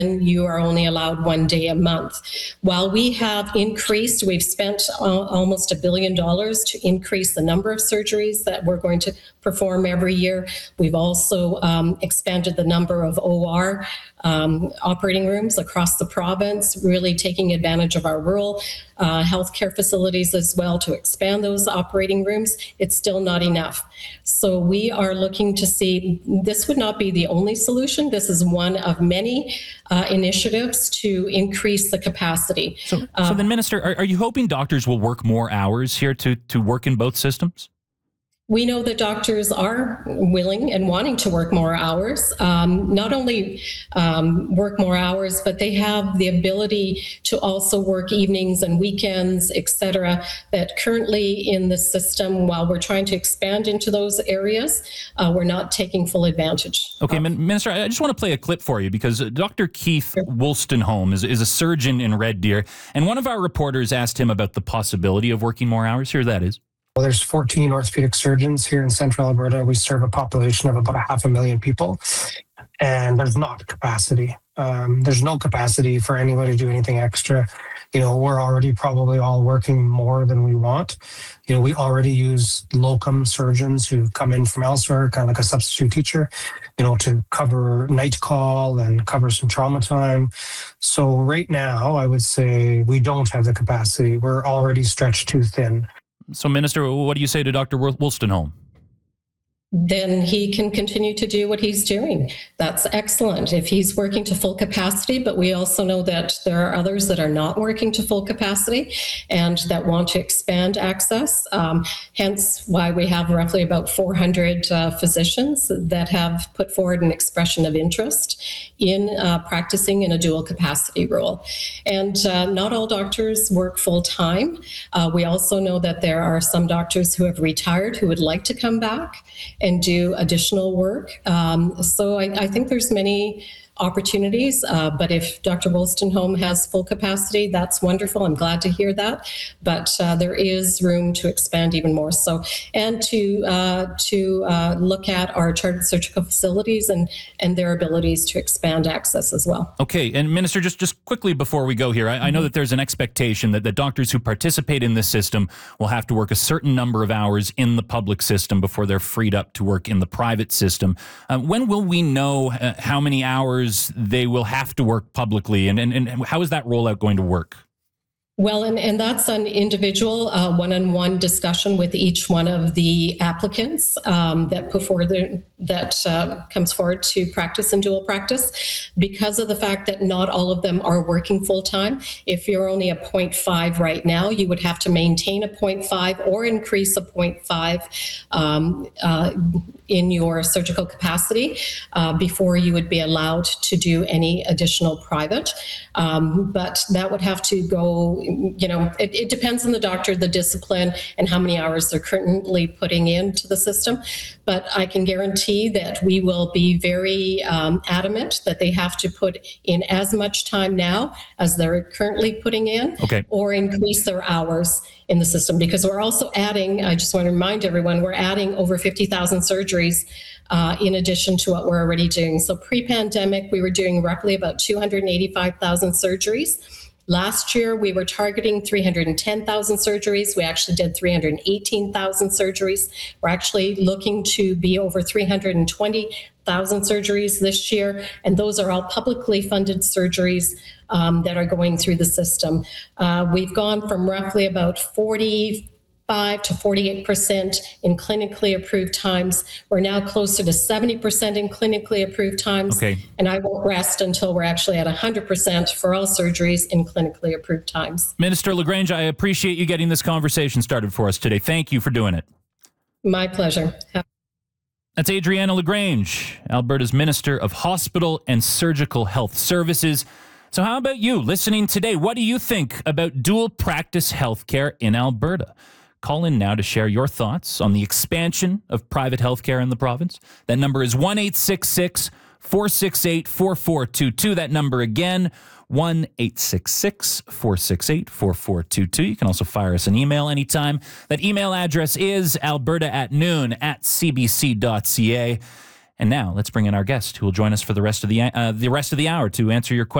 you are only allowed 1 day a month. While we have increased, we've spent almost $1 billion to increase the number of surgeries that we're going to perform every year. We've also expanded the number of OR operating rooms across the province, really taking advantage of our rural healthcare facilities as well to expand those operating rooms. It's still not enough. So we are looking to see, this would not be the only solution. This is one of many initiatives to increase the capacity. So then, Minister, are you hoping doctors will work more hours here to work in both systems? We know that doctors are willing and wanting to work more hours, not only work more hours, but they have the ability to also work evenings and weekends, et cetera, that currently in the system, while we're trying to expand into those areas, we're not taking full advantage. Okay, Minister, I just want to play a clip for you because Dr. Keith Wolstenholme is a surgeon in Red Deer, and one of our reporters asked him about the possibility of working more hours. Here that is. Well, there's 14 orthopedic surgeons here in central Alberta. We serve a population of about 500,000 people, and there's not capacity. There's no capacity for anybody to do anything extra. We're already probably all working more than we want. We already use locum surgeons who come in from elsewhere, kind of like a substitute teacher, to cover night call and cover some trauma time. So right now, I would say we don't have the capacity. We're already stretched too thin. So, Minister, what do you say to Dr. Wolstenholme? Then he can continue to do what he's doing. That's excellent if he's working to full capacity, but we also know that there are others that are not working to full capacity and that want to expand access. Hence why we have roughly about 400 physicians that have put forward an expression of interest in practicing in a dual capacity role. And not all doctors work full time. We also know that there are some doctors who have retired who would like to come back and do additional work. So I think there's many opportunities, but if Dr. Wolstenholme has full capacity, that's wonderful. I'm glad to hear that. But there is room to expand even more so, and to look at our chartered surgical facilities and their abilities to expand access as well. Okay, and Minister, just quickly before we go here, I know that there's an expectation that the doctors who participate in this system will have to work a certain number of hours in the public system before they're freed up to work in the private system. When will we know how many hours they will have to work publicly, and how is that rollout going to work? Well, and that's an individual one-on-one discussion with each one of the applicants that put forward comes forward to practice in dual practice, because of the fact that not all of them are working full-time. If you're only a 0.5 right now, you would have to maintain a 0.5 or increase a 0.5 in your surgical capacity before you would be allowed to do any additional private. But that would have to go, it depends on the doctor, the discipline, and how many hours they're currently putting into the system. But I can guarantee that we will be very adamant that they have to put in as much time now as they're currently putting in, or increase their hours in the system. Because we're also adding, I just want to remind everyone, we're adding over 50,000 surgeries in addition to what we're already doing. So pre-pandemic, we were doing roughly about 285,000 surgeries. Last year, we were targeting 310,000 surgeries. We actually did 318,000 surgeries. We're actually looking to be over 320,000 surgeries this year, and those are all publicly funded surgeries that are going through the system. We've gone from roughly about 45 to 48% in clinically approved times. We're now closer to 70% in clinically approved times. And I won't rest until we're actually at 100% for all surgeries in clinically approved times. Minister LaGrange, I appreciate you getting this conversation started for us today. Thank you for doing it. My pleasure. That's Adriana LaGrange, Alberta's Minister of Hospital and Surgical Health Services. So how about you listening today? What do you think about dual practice healthcare in Alberta? Call in now to share your thoughts on the expansion of private healthcare in the province. That number is 1-866-468-4422. That number again, 1-866-468-4422. You can also fire us an email anytime. That email address is alberta@noon@cbc.ca. And now let's bring in our guest who will join us for the rest of the hour to answer your questions.